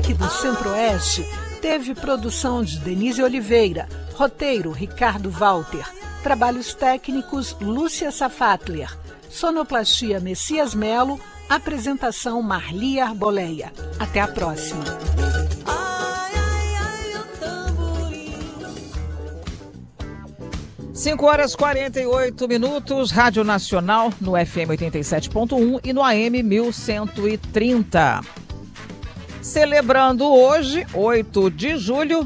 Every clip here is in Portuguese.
Rock do Centro-Oeste teve produção de Denise Oliveira, roteiro Ricardo Walter, trabalhos técnicos Lúcia Safatler, sonoplastia Messias Melo, apresentação Marli Arboleia. Até a próxima. 5h48, Rádio Nacional no FM 87.1 e no AM 1130. Celebrando hoje, 8 de julho,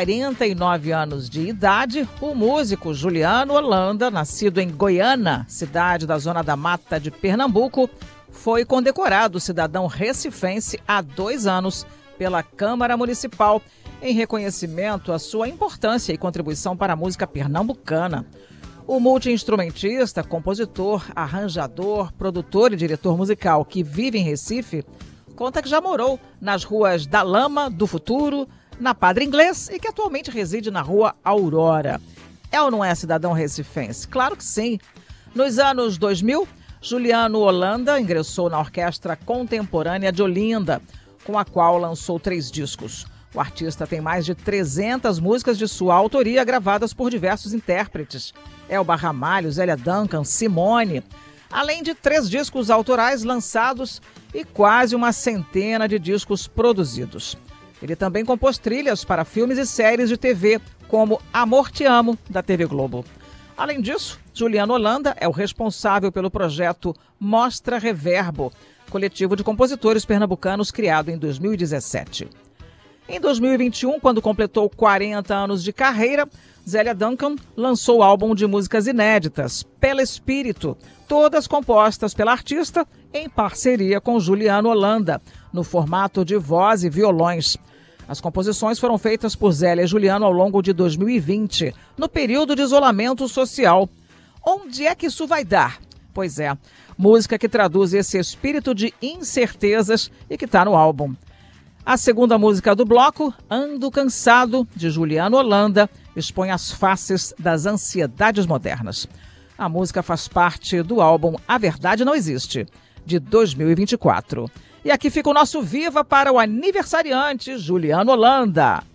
49 anos de idade, o músico Juliano Holanda, nascido em Goiânia, cidade da Zona da Mata de Pernambuco, foi condecorado cidadão recifense há 2 anos pela Câmara Municipal, em reconhecimento à sua importância e contribuição para a música pernambucana. O multi-instrumentista, compositor, arranjador, produtor e diretor musical que vive em Recife, conta que já morou nas ruas da Lama, do Futuro, na Padre Inglês e que atualmente reside na Rua Aurora. É ou não é cidadão recifense? Claro que sim. Nos anos 2000, Juliano Holanda ingressou na Orquestra Contemporânea de Olinda, com a qual lançou 3 discos. O artista tem mais de 300 músicas de sua autoria gravadas por diversos intérpretes. Elba Ramalho, Zélia Duncan, Simone, além de 3 discos autorais lançados e quase uma centena de discos produzidos. Ele também compôs trilhas para filmes e séries de TV, como Amor Te Amo, da TV Globo. Além disso, Juliano Holanda é o responsável pelo projeto Mostra Reverbo, coletivo de compositores pernambucanos criado em 2017. Em 2021, quando completou 40 anos de carreira, Zélia Duncan lançou o álbum de músicas inéditas, Pelo Espírito, todas compostas pela artista em parceria com Juliano Holanda, no formato de voz e violões. As composições foram feitas por Zélia e Juliano ao longo de 2020, no período de isolamento social. Onde é que isso vai dar? Pois é, música que traduz esse espírito de incertezas e que está no álbum. A segunda música do bloco, Ando Cansado, de Juliano Holanda, expõe as faces das ansiedades modernas. A música faz parte do álbum A Verdade Não Existe, de 2024. E aqui fica o nosso Viva para o aniversariante Juliano Holanda.